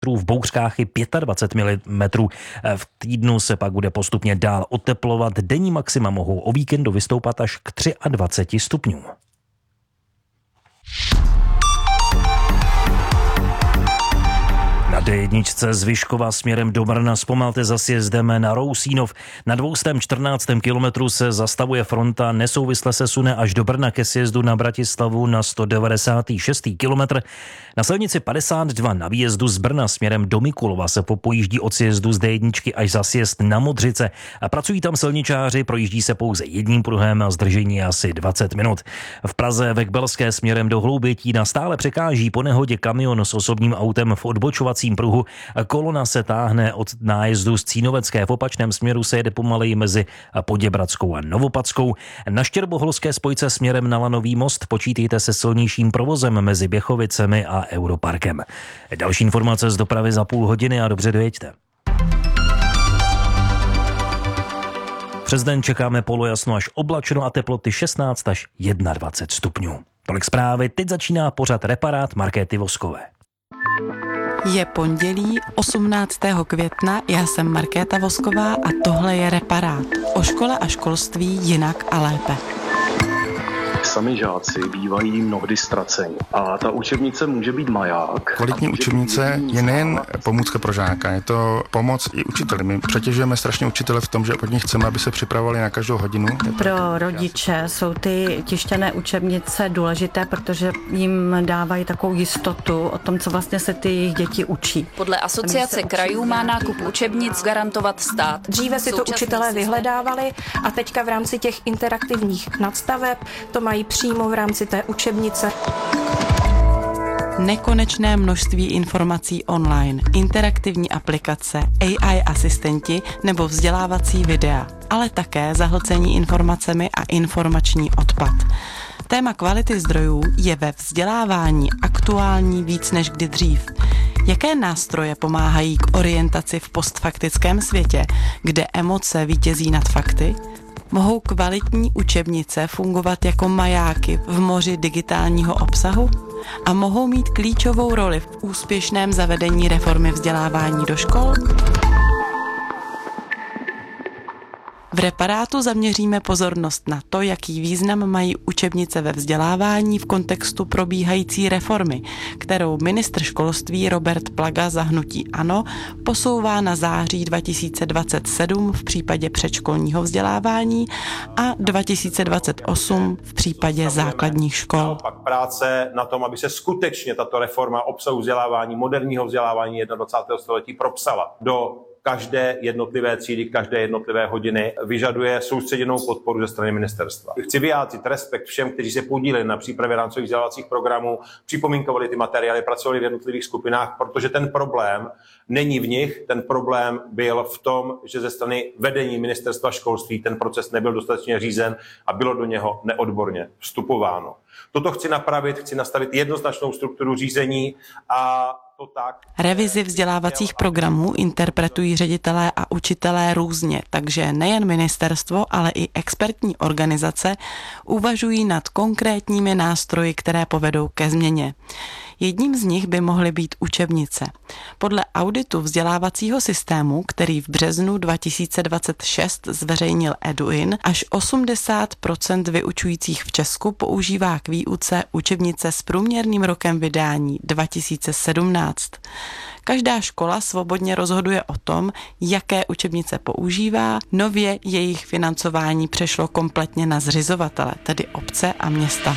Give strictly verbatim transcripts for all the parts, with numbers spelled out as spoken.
milimetrů, v bouřkách i dvacet pět milimetrů. V týdnu se pak bude postupně dál oteplovat. Denní maxima mohou o víkendu vystoupat až k dvaceti třem stupňům. Na dé jedna z Vyškova směrem do Brna zpomalte za sjezdem na Rousínov. Na dvě stě čtrnáctém kilometru se zastavuje fronta, nesouvisle se sune až do Brna ke sjezdu na Bratislavu na sto devadesátý šestý kilometr. Na silnici padesát dva na výjezdu z Brna směrem do Mikulova se popojíždí od sjezdu z dé jedna až za sjezd na Modřice. A pracují tam silničáři, projíždí se pouze jedním pruhem a zdržení je asi dvacet minut. V Praze ve Kbelské směrem do Hloubětína stále překáží po nehodě kamion s osobním autem v odbočovacím pruhu. Kolona se táhne od nájezdu z Cínovecké, v opačném směru se jede pomaleji mezi Poděbradskou a Novopadskou. Na Štěrboholské spojce směrem na Lanový most počítejte se silnějším provozem mezi Běchovicemi a Europarkem. Další informace z dopravy za půl hodiny a dobře dojeďte. Přes den čekáme polojasno až oblačno a teploty šestnáct až dvacet jedna stupňů. Tolik zprávy, teď začíná pořad Reparát Markéty Voskové. Je pondělí osmnáctého května, já jsem Markéta Vosková a tohle je Reparát. O škole a školství jinak a lépe. Sami žáci bývají mnohdy ztraceni a ta učebnice může být maják. Kvalitní učebnice je nejen pomůcka pro žáka, je to pomoc i učiteli. My přetěžujeme strašně učitele v tom, že od nich chceme, aby se připravovali na každou hodinu. Pro rodiče jsou ty tištěné učebnice důležité, protože jim dávají takovou jistotu o tom, co vlastně se ty jejich děti učí. Podle Asociace krajů má nákup učebnic garantovat stát. Dříve si to učitelé vyhledávali a teďka v rámci těch interaktivních nadstaveb to mají přímo v rámci té učebnice. Nekonečné množství informací online, interaktivní aplikace, á í asistenti nebo vzdělávací videa, ale také zahlcení informacemi a informační odpad. Téma kvality zdrojů je ve vzdělávání aktuální víc než kdy dřív. Jaké nástroje pomáhají k orientaci v postfaktickém světě, kde emoce vítězí nad fakty? Mohou kvalitní učebnice fungovat jako majáky v moři digitálního obsahu? A mohou mít klíčovou roli v úspěšném zavedení reformy vzdělávání do škol? V Reparátu zaměříme pozornost na to, jaký význam mají učebnice ve vzdělávání v kontextu probíhající reformy, kterou ministr školství Robert Plaga za hnutí ANO posouvá na září dva tisíce dvacet sedm v případě předškolního vzdělávání a dva tisíce dvacet osm v případě základních škol. Pak práce na tom, aby se skutečně tato reforma obsahu vzdělávání, moderního vzdělávání dvacátého prvního století propsala do každé jednotlivé třídy, každé jednotlivé hodiny, vyžaduje soustředěnou podporu ze strany ministerstva. Chci vyjádřit respekt všem, kteří se podíleli na přípravě rámcových vzdělávacích programů, připomínkovali ty materiály, pracovali v jednotlivých skupinách, protože ten problém není v nich, ten problém byl v tom, že ze strany vedení ministerstva školství ten proces nebyl dostatečně řízen a bylo do něho neodborně vstupováno. Toto chci napravit, chci nastavit jednoznačnou strukturu řízení a to tak. Revizi vzdělávacích programů interpretují ředitelé a učitelé různě, takže nejen ministerstvo, ale i expertní organizace uvažují nad konkrétními nástroji, které povedou ke změně. Jedním z nich by mohly být učebnice. Podle auditu vzdělávacího systému, který v březnu dva tisíce dvacet šest zveřejnil Eduin, až osmdesát procent vyučujících v Česku používá k výuce učebnice s průměrným rokem vydání dva tisíce sedmnáct. Každá škola svobodně rozhoduje o tom, jaké učebnice používá. Nově jejich financování přešlo kompletně na zřizovatele, tedy obce a města.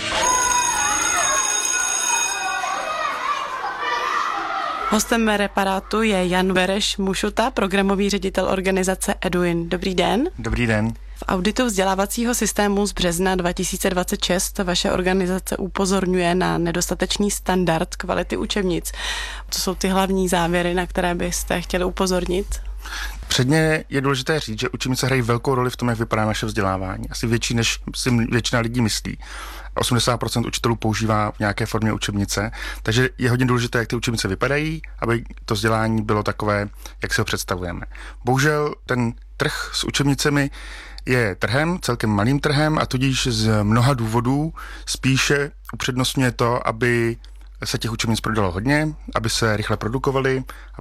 Hostem Reparátu je Jan Vereš Mušuta, programový ředitel organizace Eduin. Dobrý den. Dobrý den. V auditu vzdělávacího systému z března dva tisíce dvacet šest vaše organizace upozorňuje na nedostatečný standard kvality učebnic. Co jsou ty hlavní závěry, na které byste chtěli upozornit? Předně je důležité říct, že učebnice hrají velkou roli v tom, jak vypadá naše vzdělávání. Asi větší, než si většina lidí myslí. osmdesát procent učitelů používá v nějaké formě učebnice, takže je hodně důležité, jak ty učebnice vypadají, aby to vzdělání bylo takové, jak si ho představujeme. Bohužel ten trh s učebnicemi je trhem, celkem malým trhem a tudíž z mnoha důvodů spíše upřednostňuje to, aby se těch učebnic prodalo hodně, aby se rychle produkovaly,